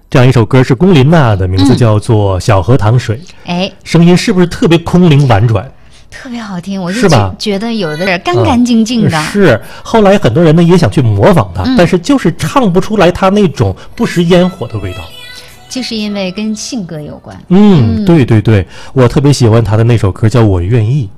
这样一首歌是龚琳娜的，名字叫做《小河淌水》。 哎， 声音是不是特别空灵婉转？ 特别好听，我就是吧？ 觉得有的人干干净净的。 是，后来很多人呢也想去模仿她，但是就是唱不出来她那种不食烟火的味道。 就是因为跟性格有关。 对对对，我特别喜欢她的那首歌叫《我愿意》。